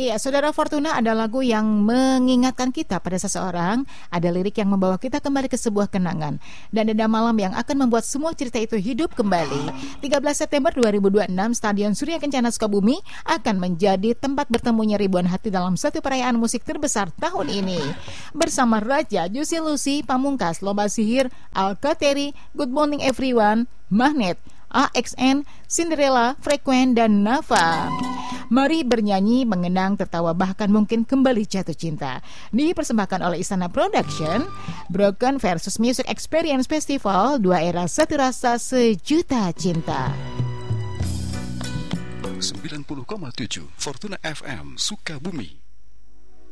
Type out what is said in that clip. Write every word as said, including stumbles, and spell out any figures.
Iya, Saudara Fortuna, ada lagu yang mengingatkan kita pada seseorang, ada lirik yang membawa kita kembali ke sebuah kenangan, dan ada malam yang akan membuat semua cerita itu hidup kembali. tiga belas September dua ribu dua puluh enam, Stadion Surya Kencana Sukabumi akan menjadi tempat bertemunya ribuan hati dalam satu perayaan musik terbesar tahun ini. Bersama Raja, Juicy Lucy, Pamungkas, Lomba Sihir, Alkateri, Good Morning Everyone, Magnet, A X N, Cinderella, Frequen, dan Nafa. Mari bernyanyi, mengenang, tertawa, bahkan mungkin kembali jatuh cinta. Dipersembahkan oleh Istana Production. Broken versus Music Experience Festival, dua era satu rasa sejuta cinta. sembilan puluh koma tujuh Fortuna F M Sukabumi.